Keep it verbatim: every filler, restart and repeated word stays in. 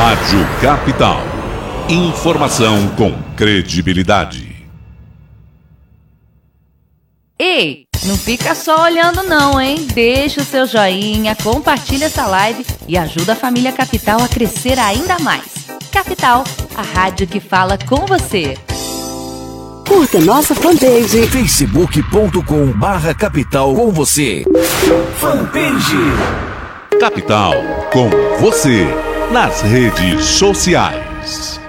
Rádio Capital. Informação com credibilidade. Ei, não fica só olhando não, hein? Deixa o seu joinha, compartilha essa live e ajuda a família Capital a crescer ainda mais. Capital, a rádio que fala com você. Curta nossa fanpage facebook ponto com barra capital com você. Fanpage Capital com você nas redes sociais.